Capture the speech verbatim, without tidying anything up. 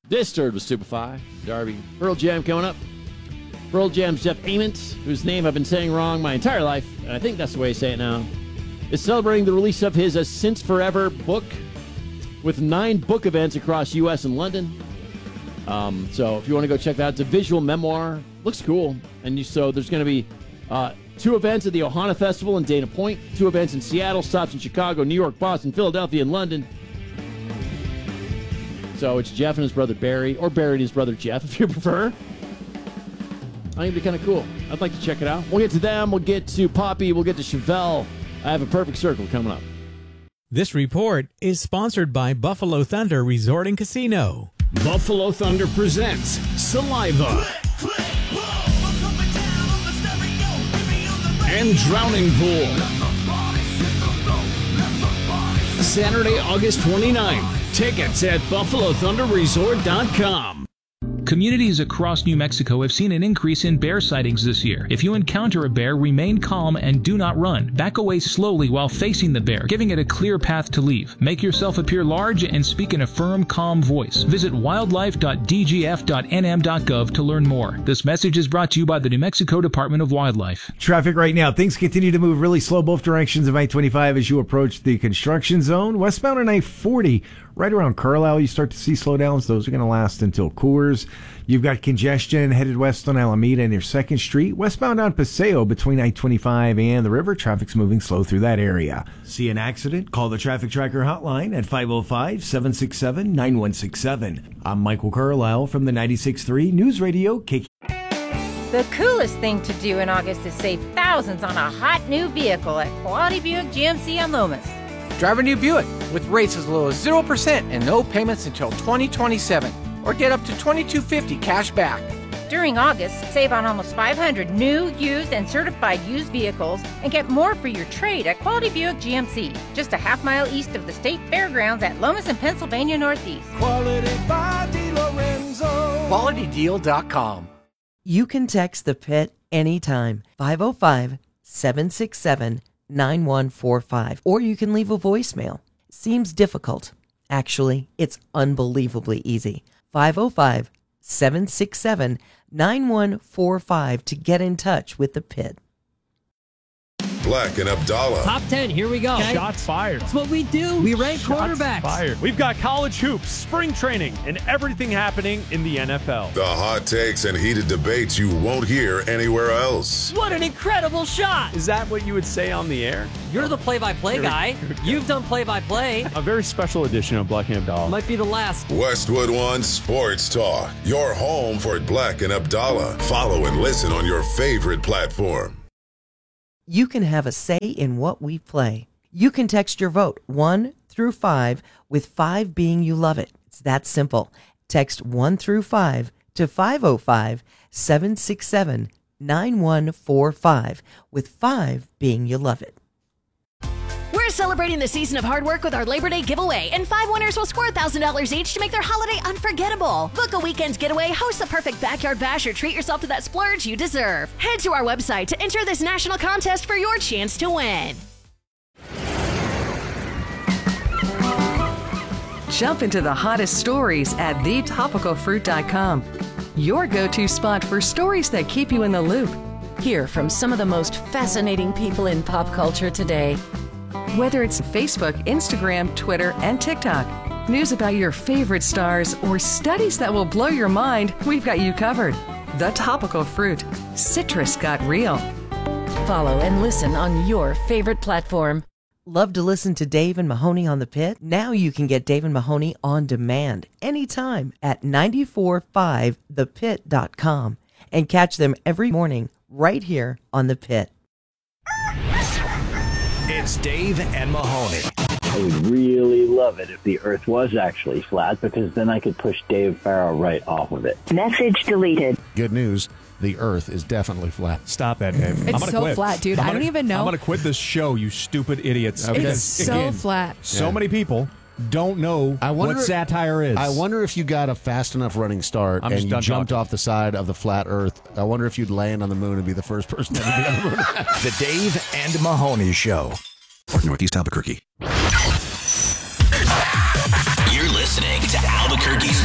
Disturbed with Stupefy. Darby. Pearl Jam coming up. Pearl Jam's Jeff Ament, whose name I've been saying wrong my entire life, and I think that's the way I say it now, is celebrating the release of his A Since Forever book with nine book events across U S and London. Um, so if you want to go check that out, it's a visual memoir. Looks cool. And you, so there's going to be uh, two events at the Ohana Festival in Dana Point, two events in Seattle, stops in Chicago, New York, Boston, Philadelphia, and London. So it's Jeff and his brother Barry, or Barry and his brother Jeff, if you prefer. I think it'd be kind of cool. I'd like to check it out. We'll get to them. We'll get to Poppy. We'll get to Chevelle. I have a perfect circle coming up. This report is sponsored by Buffalo Thunder Resort and Casino. Buffalo Thunder presents Saliva and Drowning Pool. Saturday, August twenty-ninth. Tickets at buffalo thunder resort dot com. Communities across New Mexico have seen an increase in bear sightings this year. If you encounter a bear, remain calm and do not run. Back away slowly while facing the bear, giving it a clear path to leave. Make yourself appear large and speak in a firm, calm voice. Visit wildlife dot d g f dot n m dot gov to learn more. This message is brought to you by the New Mexico Department of Wildlife. Traffic right now. Things continue to move really slow both directions of I twenty-five as you approach the construction zone. Westbound on I forty, right around Carlisle, you start to see slowdowns. Those are going to last until Coors. You've got congestion headed west on Alameda near second Street. Westbound on Paseo between I twenty-five and the river. Traffic's moving slow through that area. See an accident? Call the Traffic Tracker hotline at five oh five, seven six seven, nine one six seven. I'm Michael Carlisle from the ninety-six point three News Radio K K. The coolest thing to do in August is save thousands on a hot new vehicle at Quality Buick G M C on Lomas. Drive a new Buick with rates as low as zero percent and no payments until twenty twenty-seven. Or get up to twenty-two fifty cash back. During August, save on almost five hundred new, used, and certified used vehicles and get more for your trade at Quality Buick G M C, just a half mile east of the State Fairgrounds at Lomas and Pennsylvania Northeast. Quality by DeLorenzo. quality deal dot com. You can text the Pit anytime, five oh five, seven six seven, nine one four five, or you can leave a voicemail. Seems difficult. Actually, it's unbelievably easy. five oh five, seven six seven, nine one four five to get in touch with the Pit. Black and Abdallah. Top ten, here we go. Okay. Shots fired. That's what we do. We rank Shots quarterbacks. Fired. We've got college hoops, spring training, and everything happening in the N F L. The hot takes and heated debates you won't hear anywhere else. What an incredible shot. Is that what you would say on the air? You're the play-by-play guy. You've done play-by-play. A very special edition of Black and Abdallah. Might be the last. Westwood One Sports Talk. Your home for Black and Abdallah. Follow and listen on your favorite platform. You can have a say in what we play. You can text your vote one through five, with five being you love it. It's that simple. Text one through five to five oh five, seven six seven, nine one four five, with five being you love it. We're celebrating the season of hard work with our Labor Day giveaway, and five winners will score one thousand dollars each to make their holiday unforgettable. Book a weekend getaway, host the perfect backyard bash, or treat yourself to that splurge you deserve. Head to our website to enter this national contest for your chance to win. Jump into the hottest stories at the topical fruit dot com. Your go-to spot for stories that keep you in the loop. Hear from some of the most fascinating people in pop culture today. Whether it's Facebook, Instagram, Twitter, and TikTok, news about your favorite stars, or studies that will blow your mind, we've got you covered. The Topical Fruit. Citrus got real. Follow and listen on your favorite platform. Love to listen to Dave and Mahoney on the Pit? Now you can get Dave and Mahoney on demand anytime at nine four five the pit dot com and catch them every morning right here on the Pit. It's Dave and Mahoney. I would really love it if the Earth was actually flat, because then I could push Dave Farrow right off of it. Message deleted. Good news. The Earth is definitely flat. Stop that, Dave. It's I'm gonna so quit. flat, dude. Gonna, I don't even know. I'm going to quit this show, you stupid idiots. Okay. It's so Again, flat. So yeah. many people don't know I wonder, what satire is. I wonder if you got a fast enough running start I'm and you jumped talking. off the side of the flat Earth. I wonder if you'd land on the moon and be the first person to ever be on the moon. The Dave and Mahoney Show. Northeast Albuquerque. You're listening to Albuquerque's